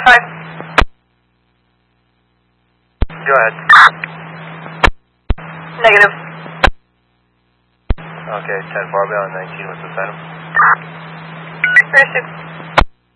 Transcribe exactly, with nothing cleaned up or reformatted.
five. Go ahead. Negative. Okay, ten four, I'll be on nineteen with the Phantom. thirty-six.